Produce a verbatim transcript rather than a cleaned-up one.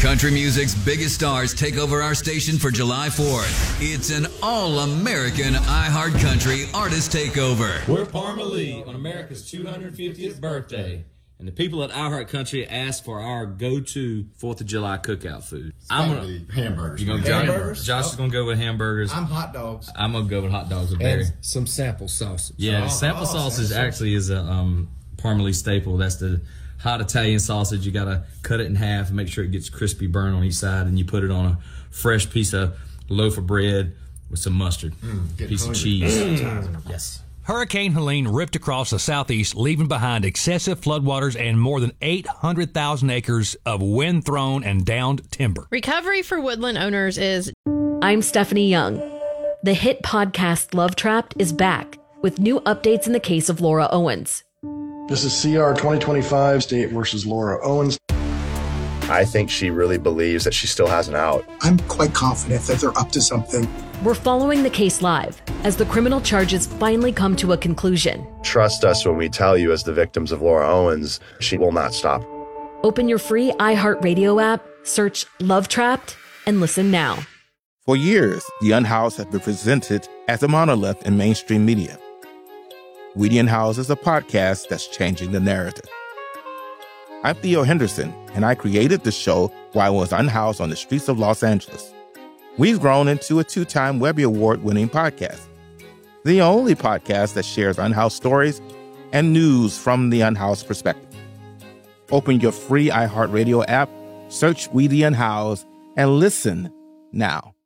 Country music's biggest stars take over our station for July fourth. It's an all-American iHeart Country Artist Takeover. We're Parma Lee on America's two hundred fiftieth birthday. And the people at iHeart Country asked for our go-to fourth of July cookout food. I'm gonna hamburgers. You gonna hamburgers? Josh, Josh is gonna go with hamburgers. I'm hot dogs. I'm gonna go with hot dogs with Barry. And some sample sausage. Yeah, Oh, sample oh, sausage sample. actually is a um, Parma Lee staple. That's the hot Italian sausage. You gotta cut it in half and make sure it gets crispy burn on each side, and you put it on a fresh piece of loaf of bread with some mustard, Mm, get piece of hungry. cheese. Mm. Yes. Hurricane Helene ripped across the southeast, leaving behind excessive floodwaters and more than eight hundred thousand acres of wind-thrown and downed timber. Recovery for woodland owners is... I'm Stephanie Young. The hit podcast Love Trapped is back with new updates in the case of Laura Owens. This is C R twenty twenty-five, State versus Laura Owens. I think she really believes that she still has an out. I'm quite confident that they're up to something. We're following the case live as the criminal charges finally come to a conclusion. Trust us when we tell you, as the victims of Laura Owens, she will not stop. Open your free iHeartRadio app, search Love Trapped, and listen now. For years, The Unhoused has been presented as a monolith in mainstream media. We the Unhoused is a podcast that's changing the narrative. I'm Theo Henderson, and I created the show while I was unhoused on the streets of Los Angeles. We've grown into a two-time Webby Award-winning podcast, the only podcast that shares unhoused stories and news from the unhoused perspective. Open your free iHeartRadio app, search We the Unhoused, and listen now.